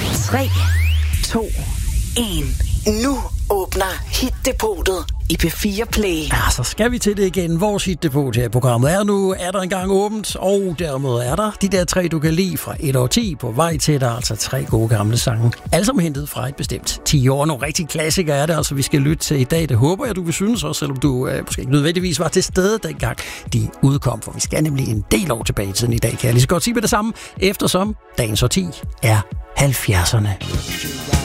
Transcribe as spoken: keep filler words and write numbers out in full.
tre, to, en. Nu åbner Hit-depotet i P fire Play. Ja, så skal vi til det igen. Vores Hit-depot her i programmet er nu, er der engang åbent, og dermed er der de der tre, du kan lide fra et år ti på vej til dig, altså tre gode gamle sange. Alle sammen hentet fra et bestemt ti år. Nogle rigtig klassikere er det, altså vi skal lytte til i dag. Det håber jeg, du vil synes også, selvom du øh, måske ikke nødvendigvis var til stede dengang de udkom, for vi skal nemlig en del år tilbage i tiden i dag, kan jeg lige så godt sige med det samme, eftersom dagens årti er halvfjerdserne.